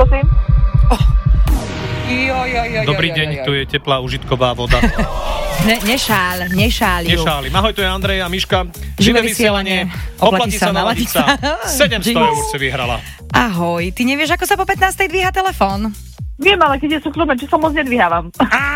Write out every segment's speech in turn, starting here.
prosím. Dobrý deň, tu je teplá užitková voda. Nešálim. Ahoj, tu je Andrej a Miška. Živé vysielanie. Oplatí sa naladiť sa. 700 eur si vyhrala. Ahoj, ty nevieš, ako sa po 15. dvíha telefón? Viem, ale keď sú kľúbe, čo sa moc nedvíhávam.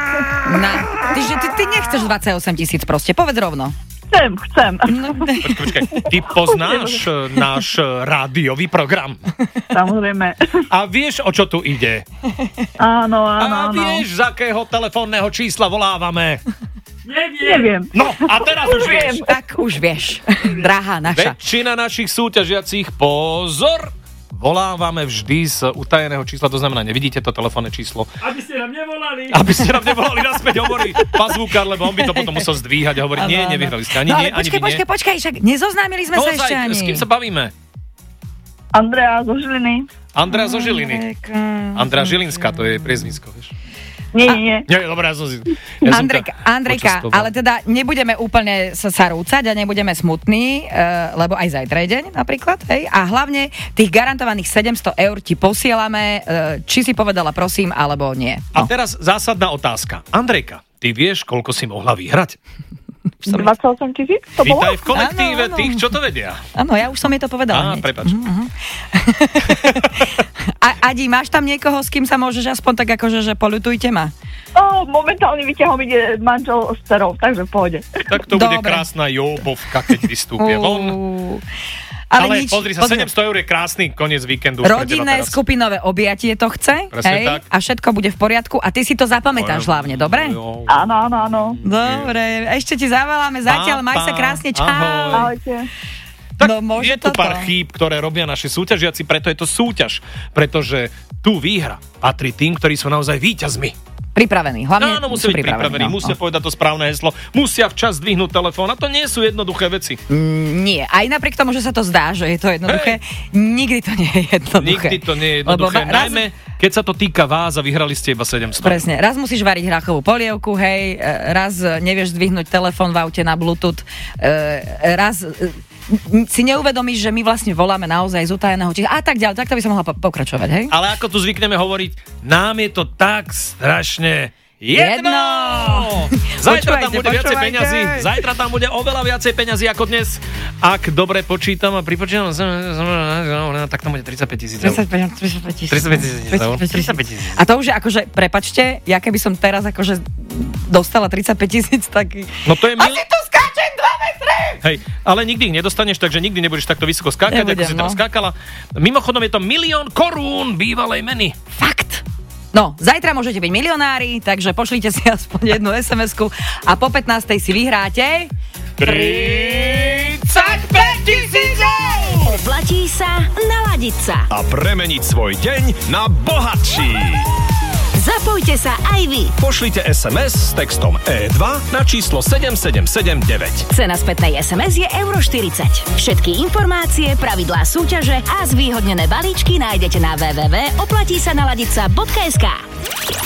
Ty nechceš 28 000 proste, povedz rovno. Chcem. Počkaj, ty poznáš náš rádiový program? Samozrejme. A vieš, o čo tu ide? Áno. A vieš, z akého telefónneho čísla volávame? Neviem. No, a teraz už vieš. Tak už vieš, drahá naša. Väčšina našich súťažiacich, pozor, volávame vždy z utajeného čísla, to znamená, nevidíte to telefónne číslo. Aby ste nám nevolali naspäť, hovorí pán zvukár, lebo on by to potom musel zdvíhať a hovoriť, nie, nevyhrali ste, ani nie, ani vy nie. Počkaj, však nezoznámili sme sa ešte ani. S kým sa bavíme? Andrea zo Žiliny. Andrea Žilinská, to je priezvisko, vieš. Nie. Dobré, Andrejka, ale teda nebudeme úplne sa rúcať a nebudeme smutní, lebo aj zajtra je deň napríklad, hej? A hlavne tých garantovaných 700 eur ti posielame, či si povedala prosím, alebo nie. A teraz zásadná otázka. Andrejka, ty vieš, koľko si mohla vyhrať? 28 000? To bolo? Vítaj v kolektíve tých, čo to vedia. Áno, ja už som jej to povedala. Prepáč. Adi, máš tam niekoho, s kým sa môžeš aspoň tak akože, že poľutujte ma? Momentálne vyťahom ide manžel s dcerou, takže v pohode. Tak to bude krásna jóbovka, keď vystúpia von. Ale pozri sa, 700 eur je krásny koniec víkendu. Rodinné skupinové objatie to chce, hej? A všetko bude v poriadku a ty si to zapamätáš hlavne, dobre? Áno. Dobre, ešte ti zavoláme zatiaľ, maj sa krásne, čau. Ahojte. Tak je tu pár chýb, ktoré robia naši súťažiaci, preto je to súťaž. Pretože tu výhra patrí tým, ktorí sú naozaj víťazmi. Pripravení, hlavne Áno, musia byť pripravení, musia povedať to správne heslo, musia včas zdvihnúť telefón a to nie sú jednoduché veci. Nie, aj napriek tomu, že sa to zdá, že je to jednoduché, nikdy to nie je jednoduché. Nikdy to nie je jednoduché, najmä keď sa to týka vás a vyhrali ste iba 700. Presne, raz musíš variť hrachovú polievku, hej, raz nevieš zdvihnúť telefón v aute na Bluetooth, raz si neuvedomíš, že my vlastne voláme naozaj z utajeného čísla a tak ďalej, tak to by som mohla pokračovať, hej? Ale ako tu zvykneme hovoriť, nám je to tak strašne jedno! Zajtra tam bude viacej peňazí, zajtra tam bude oveľa viacej peňazí ako dnes. Ak dobre počítam a pripočítam, tak tam bude 35 000 eur. 35 000 eur. A to už je akože, prepačte, ja keby som teraz akože dostala 35 000, tak... No to je asi tu skáčem 2 metre! Hej, ale nikdy ich nedostaneš, takže nikdy nebudeš takto vysoko skákať, ako si teraz skákala. Mimochodom je to 1 000 000 korún bývalej meny. Fakt? No, zajtra môžete byť milionári, takže pošlite si aspoň jednu SMS-ku a po 15. si vyhráte 35 000 eur! Oplatí sa naladiť sa a premeniť svoj deň na bohatší. Zapojte sa aj vy. Pošlite SMS s textom E2 na číslo 7779. Cena spätnej SMS je €40. Všetky informácie, pravidlá súťaže a zvýhodnené balíčky nájdete na www.oplatísanaladica.sk.